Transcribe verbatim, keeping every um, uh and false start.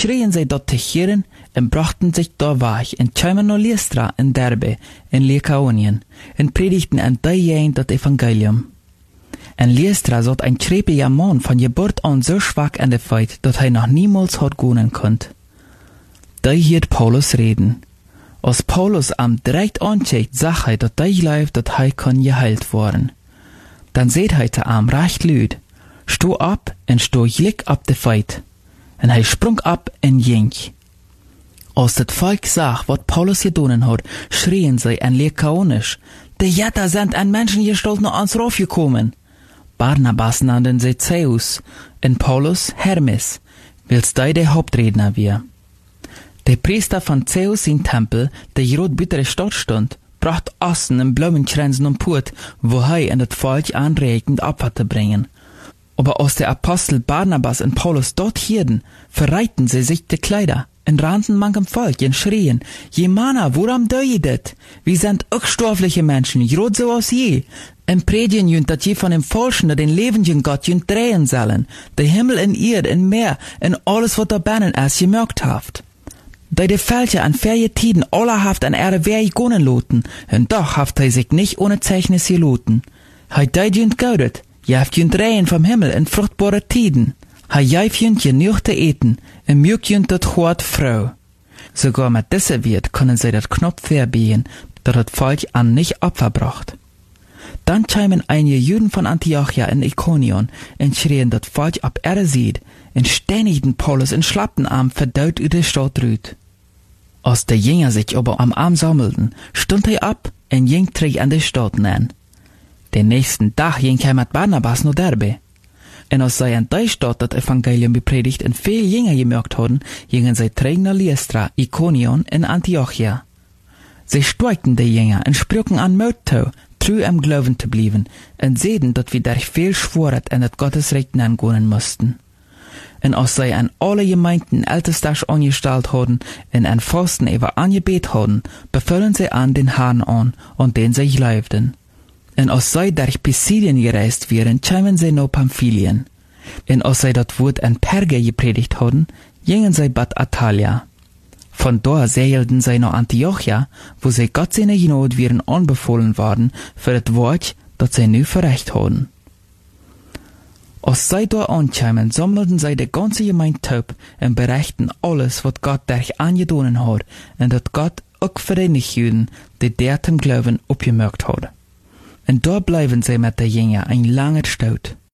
schrien sie dort te Heren en brachten sich da weg en kwamen naar Lystra en Derbe en Lykaonien en predigten en diejen dat evangelium. En Lystra zat ein schreepiger Mann von Geburt an so schwach an der Feit, dat hij noch niemals hat gehen konnt. Die hiert Paulus reden. Als Paulus am direkt ancheckt, sagt hij dat die läuft, dat hij kann geheilt worden. Dann seht hij te am recht lüd. Sto ab en sto glik ab de Feit. En hij sprung ab en ging. Als het volk zag wat Paulus gedaan had, schrien zij en Lykaonisch, de Jätter sind an Menschengestalt naar ons raufgekommen. Barnabas nannten sie Zeus en Paulus Hermes, wils die der Hauptredner wir. Der Priester von Zeus in Tempel, der groot buiten de Stadt stond, bracht Assen en Blumenkränzen um Put, wo hij en het volk aanrekend Opfer te bringen. Aber als der Apostel Barnabas und Paulus dort hierden, verreiten sie sich die Kleider en rannten manchem Volk en schrien, je Mana, woran doe je dit? Wir sind auch stoffliche Menschen, groot so als je. En predigen jünt, dat je von dem Falschen, den lebendigen Gott jünt drehen sollen, de Himmel en Erde en Meer en alles wat da binnen is gemerkt haft. Die de Völker an verje Tiden allerhaft an Erde wer gonen loten, en doch haft hij sich nicht ohne Zeichnis geloten. Hij die jünt gaudet, je haft jünt drehen vom Himmel en fruchtbare Tiden. Hij jäif jünt je nuch te eten, en mjuk jünt dat hoort Frau. Sogar mit dieser Wirt können sie dat Knopf verbiegen, dat het Volk an nicht Opfer bracht. Dann chimen einige Juden von Antiochia in Ikonion en schrien dat Volk ab Erde sieht, en stänigten Paulus in Schlappenarm verdaut über de Stadt rüt. Als de Jünger sich aber am Arm sammelten, stund hij ab en ging terug an de Stadt nen. Den nächsten Tag ging hij mit Barnabas naar Derbe. En als zij in die Stadt dat Evangelium bepredigt en veel Jünger gemerkt hadden, gingen zij terug naar Lystra, Ikonion en Antiochia. Sie steigten de Jünger en spraken an Mut toe, true am Glauben te blijven, en zeiden dat we daar veel schworet en het Gottesrecht nangehen mussten. En als zij an alle Gemeinden ältestas angestalt hadden en an Fasten ever angebet hadden, bevullen zij an den Herrn an, und den zij geloofden. En als zij durch Pisidien gereist wären, kwamen zij naar Pamphylien. En als zij dat Wort an Perge gepredigt hadden, gingen zij bad Atalia. Von dort seilten zij naar Antiochia, wo zij Gott seine Gnade wären anbefohlen worden für het Wort, dat zij nu verrecht hadden. Als zij dort ankwamen, sammelten zij de ganze Gemeinde taub en berichten alles, wat Gott durch angedaan had, en dat Gott ook voor de Nicht-Juden, die der zum Glauben opgemerkt hadden. En daar blijven zij met de Jünger een lange Stout.